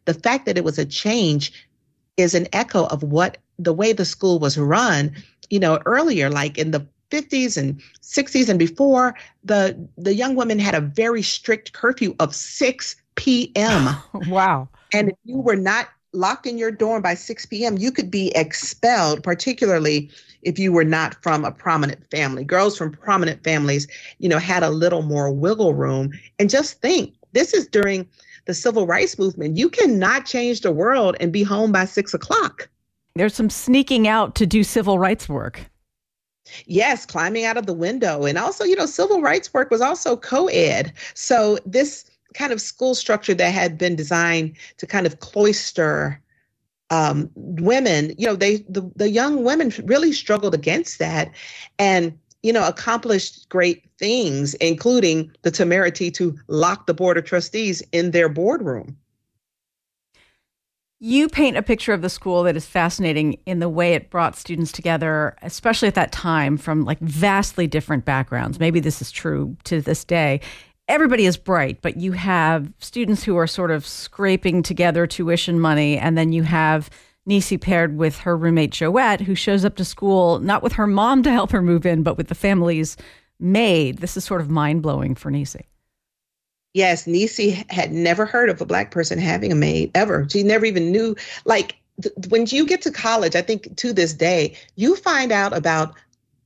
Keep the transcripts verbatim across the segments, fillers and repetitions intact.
the fact that it was a change is an echo of what the way the school was run, you know, earlier, like in the fifties and sixties and before, the the young women had a very strict curfew of six p.m. Wow. And if you were not locked in your dorm by six p.m., you could be expelled, particularly if you were not from a prominent family. Girls from prominent families, you know, had a little more wiggle room. And just think, this is during the civil rights movement. You cannot change the world and be home by six o'clock. There's some sneaking out to do civil rights work. Yes, climbing out of the window. And also, you know, civil rights work was also co-ed. So this kind of school structure that had been designed to kind of cloister um, women, you know, they the, the young women really struggled against that and, you know, accomplished great things, including the temerity to lock the Board of Trustees in their boardroom. You paint a picture of the school that is fascinating in the way it brought students together, especially at that time, from like vastly different backgrounds. Maybe this is true to this day. Everybody is bright, but you have students who are sort of scraping together tuition money, and then you have Nisi paired with her roommate Joette, who shows up to school not with her mom to help her move in, but with the family's maid. This is sort of mind-blowing for Nisi. Yes, Nisi had never heard of a Black person having a maid, ever. She never even knew. Like, th- when you get to college, I think to this day, you find out about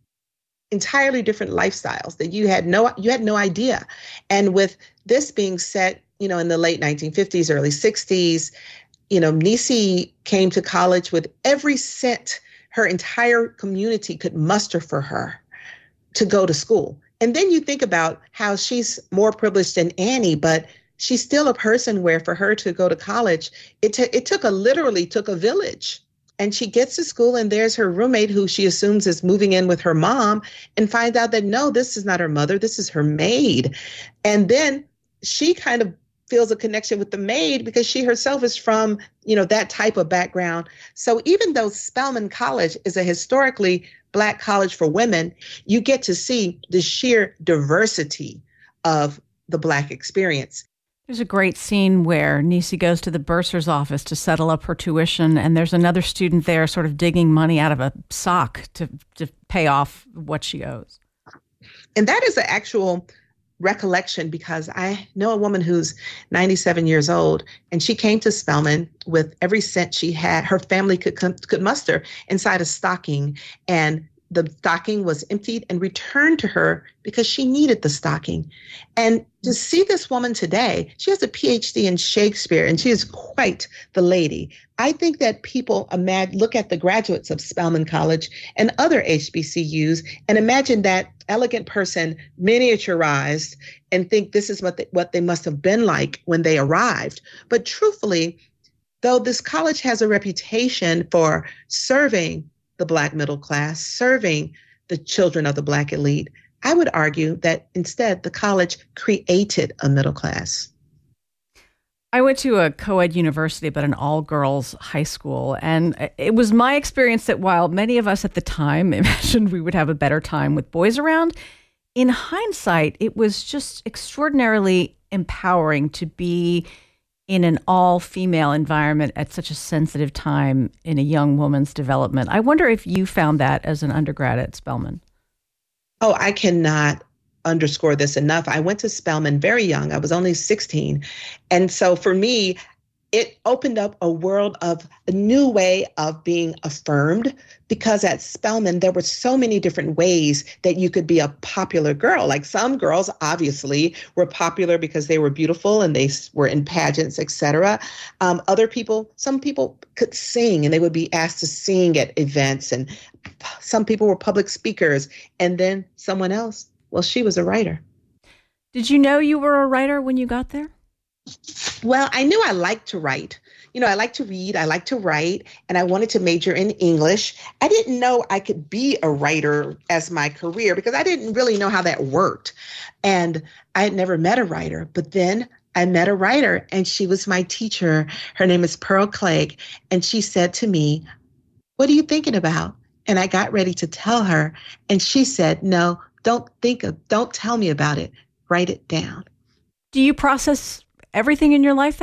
entirely different lifestyles that you had no you had no idea. And with this being set, you know, in the late nineteen fifties, early sixties, you know, Nisi came to college with every cent her entire community could muster for her to go to school. And then you think about how she's more privileged than Annie, but she's still a person where for her to go to college, it, t- it took a literally took a village. And she gets to school and there's her roommate who she assumes is moving in with her mom and finds out that, no, this is not her mother. This is her maid. And then she kind of feels a connection with the maid because she herself is from, you know, that type of background. So even though Spelman College is a historically Black college for women, you get to see the sheer diversity of the Black experience. There's a great scene where Nisi goes to the bursar's office to settle up her tuition, and there's another student there sort of digging money out of a sock to, to pay off what she owes. And that is an actual recollection because I know a woman who's ninety-seven years old, and she came to Spelman with every cent she had, her family could could muster inside a stocking. And the stocking was emptied and returned to her because she needed the stocking. And to see this woman today, she has a P H D in Shakespeare, and she is quite the lady. I think that people imagine, look at the graduates of Spelman College and other H B C Us and imagine that elegant person miniaturized and think this is what they, what they must have been like when they arrived. But truthfully, though this college has a reputation for serving the Black middle class, serving the children of the Black elite, I would argue that instead the college created a middle class. I went to a co-ed university, but an all-girls high school. And it was my experience that while many of us at the time imagined we would have a better time with boys around, in hindsight, it was just extraordinarily empowering to be in an all-female environment at such a sensitive time in a young woman's development. I wonder if you found that as an undergrad at Spelman. Oh, I cannot underscore this enough. I went to Spelman very young. I was only sixteen. And so for me, it opened up a world of a new way of being affirmed, because at Spelman, there were so many different ways that you could be a popular girl. Like some girls obviously were popular because they were beautiful and they were in pageants, et cetera. Um, other people, some people could sing and they would be asked to sing at events. And some people were public speakers. And then someone else, well, she was a writer. Did you know you were a writer when you got there? Well, I knew I liked to write. You know, I like to read, I like to write, and I wanted to major in English. I didn't know I could be a writer as my career because I didn't really know how that worked. And I had never met a writer, but then I met a writer and she was my teacher. Her name is Pearl Clegg. And she said to me, "What are you thinking about?" And I got ready to tell her. And she said, "No, don't think of, don't tell me about it. Write it down." Do you process everything in your life that way?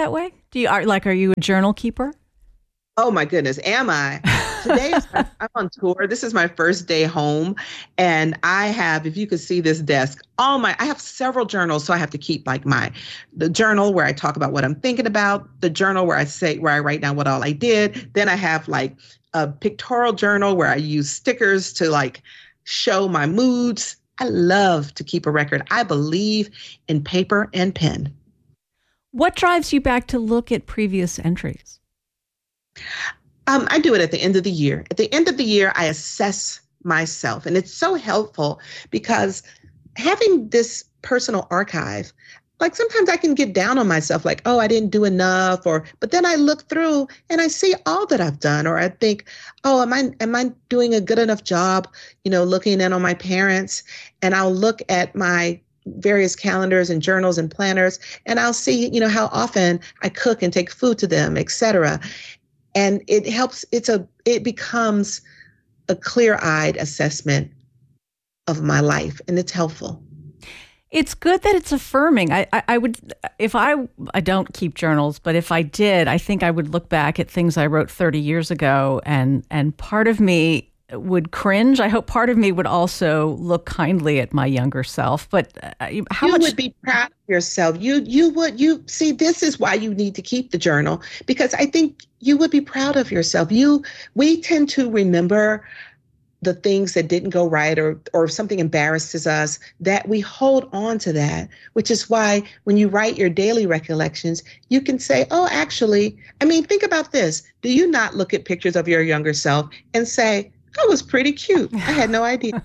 Do you are like are you a journal keeper? Oh my goodness, am I? Today is my, I'm on tour. This is my first day home, and I have, if you could see this desk, all my I have several journals, so I have to keep like my the journal where I talk about what I'm thinking about, the journal where I say where I write down what all I did. Then I have like a pictorial journal where I use stickers to like show my moods. I love to keep a record. I believe in paper and pen. What drives you back to look at previous entries? Um, I do it at the end of the year. At the end of the year, I assess myself. And it's so helpful because having this personal archive, like sometimes I can get down on myself, like, oh, I didn't do enough, or but then I look through and I see all that I've done, or I think, oh, am I am I doing a good enough job, you know, looking in on my parents? And I'll look at my various calendars and journals and planners, and I'll see, you know, how often I cook and take food to them, et cetera. And it helps, it's a, it becomes a clear-eyed assessment of my life, and it's helpful. It's good that it's affirming. I, I, I would, if I, I don't keep journals, but if I did, I think I would look back at things I wrote thirty years ago, and, and part of me would cringe. I hope part of me would also look kindly at my younger self. But uh, how you much would be proud of yourself. You you would you see this is why you need to keep the journal, because I think you would be proud of yourself. You we tend to remember the things that didn't go right, or or if something embarrasses us, that we hold on to that, which is why when you write your daily recollections, you can say, oh, actually, I mean, think about this. Do you not look at pictures of your younger self and say, I was pretty cute. I had no idea.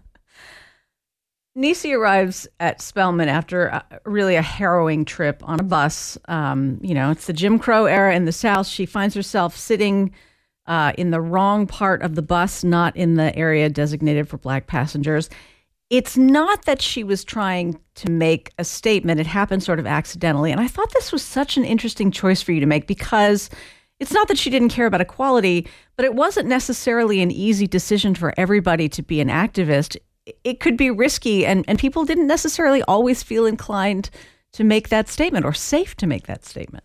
Niecy arrives at Spelman after a, really a harrowing trip on a bus. Um, you know, it's the Jim Crow era in the South. She finds herself sitting uh, in the wrong part of the bus, not in the area designated for Black passengers. It's not that she was trying to make a statement. It happened sort of accidentally. And I thought this was such an interesting choice for you to make, because it's not that she didn't care about equality, but it wasn't necessarily an easy decision for everybody to be an activist. It could be risky, and, and people didn't necessarily always feel inclined to make that statement or safe to make that statement.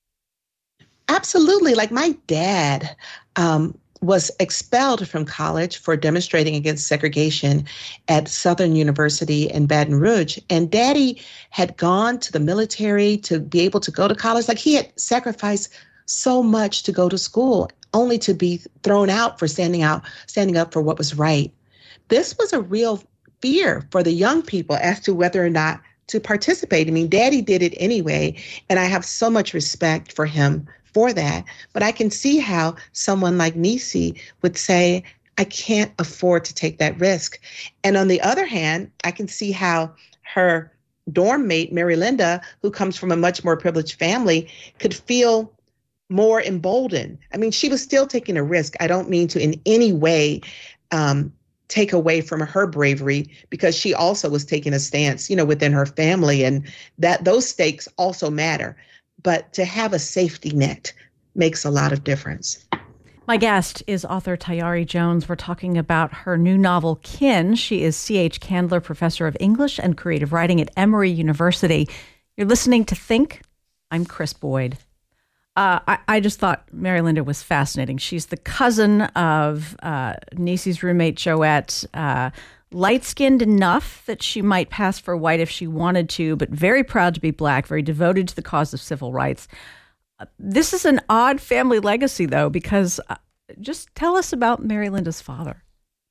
Absolutely. Like my dad um, was expelled from college for demonstrating against segregation at Southern University in Baton Rouge. And Daddy had gone to the military to be able to go to college. Like he had sacrificed so much to go to school, only to be thrown out for standing out, standing up for what was right. This was a real fear for the young people as to whether or not to participate. I mean, Daddy did it anyway, and I have so much respect for him for that. But I can see how someone like Niecy would say, I can't afford to take that risk. And on the other hand, I can see how her dorm mate, Mary Linda, who comes from a much more privileged family, could feel more emboldened. I mean, she was still taking a risk. I don't mean to in any way um, take away from her bravery, because she also was taking a stance, you know, within her family, and that those stakes also matter. But to have a safety net makes a lot of difference. My guest is author Tayari Jones. We're talking about her new novel, Kin. She is C H Candler Professor of English and Creative Writing at Emory University. You're listening to Think. I'm Chris Boyd. Uh, I, I just thought Mary Linda was fascinating. She's the cousin of uh, Niecy's roommate, Joette, uh, light-skinned enough that she might pass for white if she wanted to, but very proud to be Black, very devoted to the cause of civil rights. Uh, this is an odd family legacy, though, because uh, just tell us about Mary Linda's father.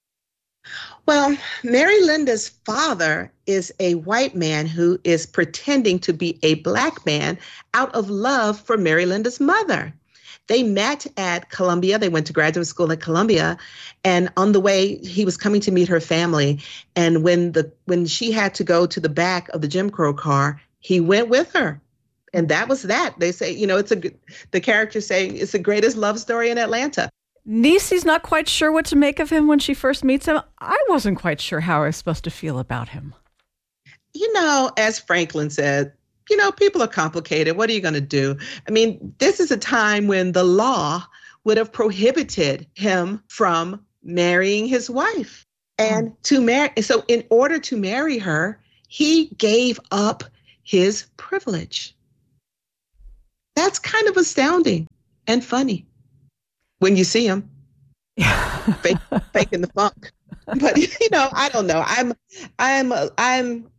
Well, Mary Linda's father is a white man who is pretending to be a Black man out of love for Mary Linda's mother. They met at Columbia. They went to graduate school at Columbia. And on the way, he was coming to meet her family. And when the when she had to go to the back of the Jim Crow car, he went with her. And that was that. They say, you know, it's a the character saying it's the greatest love story in Atlanta. Niecy's not quite sure what to make of him when she first meets him. I wasn't quite sure how I was supposed to feel about him. You know, as Franklin said, you know, people are complicated. What are you going to do? I mean, this is a time when the law would have prohibited him from marrying his wife. And to marry, so in order to marry her, he gave up his privilege. that's kind of astounding and funny when you see them fake, faking the funk. But you know, I don't know. I'm, I'm, I'm.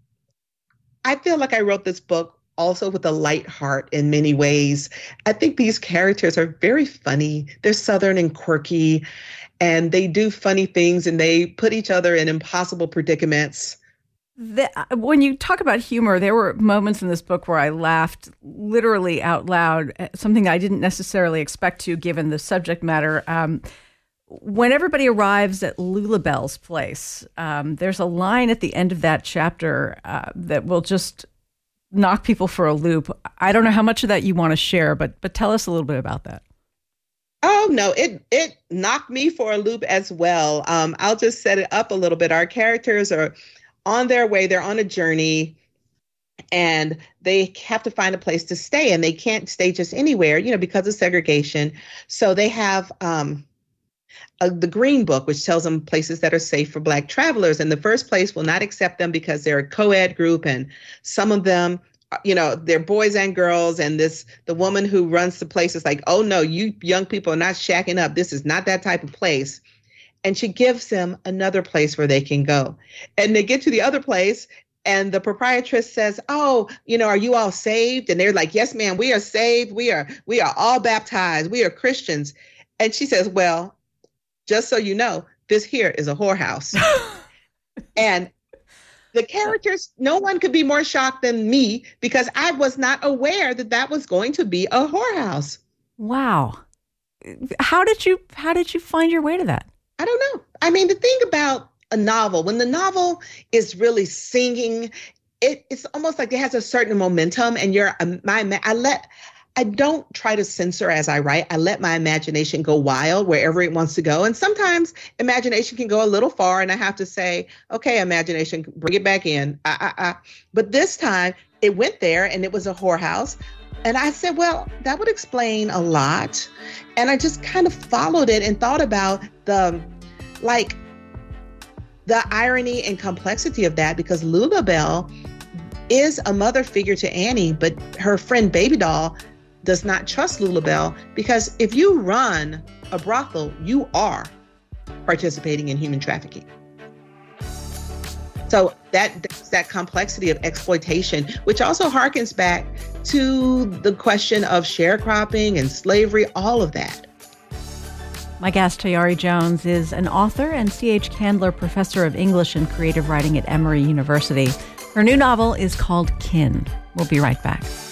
I feel like I wrote this book also with a light heart in many ways. I think these characters are very funny. They're Southern and quirky, and they do funny things, and they put each other in impossible predicaments. The, when you talk about humor, there were moments in this book where I laughed literally out loud, something I didn't necessarily expect to, given the subject matter. Um, when everybody arrives at Lulabelle's place, um, there's a line at the end of that chapter uh, that will just knock people for a loop. I don't know how much of that you want to share, but but tell us a little bit about that. Oh, no, it it knocked me for a loop as well. Um, I'll just set it up a little bit. Our characters are on their way. They're on a journey, and they have to find a place to stay, and they can't stay just anywhere, you know, because of segregation. So they have um, a, the Green Book, which tells them places that are safe for Black travelers. And the first place will not accept them because they're a co-ed group, and some of them, you know, they're boys and girls. And this, the woman who runs the place is like, oh, no, you young people are not shacking up. This is not that type of place. And she gives them another place where they can go. And they get to the other place, and the proprietress says, oh, you know, are you all saved? And they're like, yes, ma'am, we are saved. We are, we are all baptized. We are Christians. And she says, well, just so you know, this here is a whorehouse. And the characters, no one could be more shocked than me, because I was not aware that that was going to be a whorehouse. Wow. How did you, how did you find your way to that? I don't know. I mean, the thing about a novel, when the novel is really singing, it, it's almost like it has a certain momentum, and you're, um, my, I let, I don't try to censor as I write. I let my imagination go wild wherever it wants to go. And sometimes imagination can go a little far, and I have to say, okay, imagination, bring it back in. I, I, I. But this time it went there, and it was a whorehouse. And I said, well, that would explain a lot. And I just kind of followed it and thought about the, like, the irony and complexity of that, because Lulabelle is a mother figure to Annie, but her friend Baby Doll does not trust Lulabelle, because if you run a brothel, you are participating in human trafficking. So that that complexity of exploitation, which also harkens back to the question of sharecropping and slavery, all of that. My guest, Tayari Jones, is an author and C H Candler Professor of English and Creative Writing at Emory University. Her new novel is called Kin. We'll be right back.